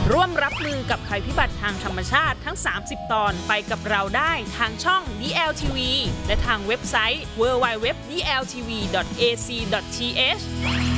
ร่วมรับมือกับภัยพิบัติทางธรรมชาติทั้ง 30 ตอนไปกับเราได้ทางช่อง DLTV และทางเว็บไซต์ www.dltv.ac.th